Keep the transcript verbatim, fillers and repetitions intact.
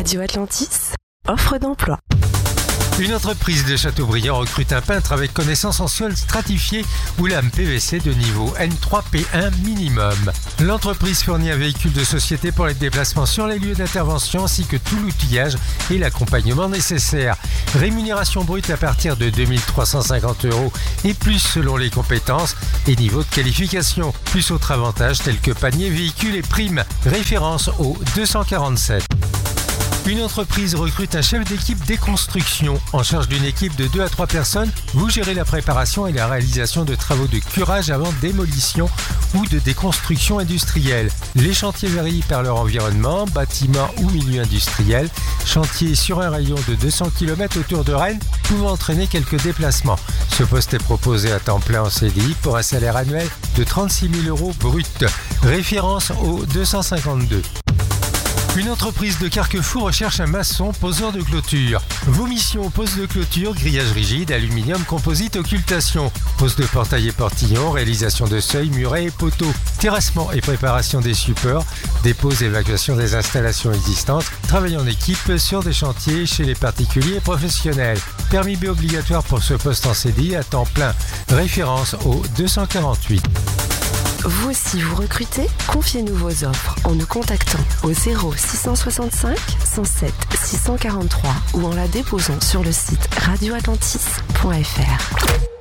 Radio Atlantis, offre d'emploi. Une entreprise de Châteaubriand recrute un peintre avec connaissance en sol stratifié ou lame P V C de niveau N trois P un minimum. L'entreprise fournit un véhicule de société pour les déplacements sur les lieux d'intervention ainsi que tout l'outillage et l'accompagnement nécessaire. Rémunération brute à partir de deux mille trois cent cinquante euros et plus selon les compétences et niveau de qualification. Plus autres avantages tels que panier, véhicule et primes. Référence au deux cent quarante-sept. Une entreprise recrute un chef d'équipe déconstruction. En charge d'une équipe de deux à trois personnes, vous gérez la préparation et la réalisation de travaux de curage avant démolition ou de déconstruction industrielle. Les chantiers varient par leur environnement, bâtiment ou milieu industriel. Chantier sur un rayon de deux cents kilomètres autour de Rennes, pouvant entraîner quelques déplacements. Ce poste est proposé à temps plein en C D I pour un salaire annuel de trente-six mille euros brut. Référence au deux cent cinquante-deux. Une entreprise de Carquefou recherche un maçon poseur de clôture. Vos missions: pose de clôture, grillage rigide, aluminium, composite, occultation, pose de portail et portillon, réalisation de seuils, murets et poteaux, terrassement et préparation des supports, dépose et évacuation des installations existantes, travail en équipe sur des chantiers chez les particuliers et professionnels. Permis B obligatoire pour ce poste en C D I à temps plein. Référence au deux cent quarante-huit. Vous aussi vous recrutez? Confiez-nous vos offres en nous contactant au zéro six cent soixante-cinq cent sept six cent quarante-trois ou en la déposant sur le site radio atlantis point f r.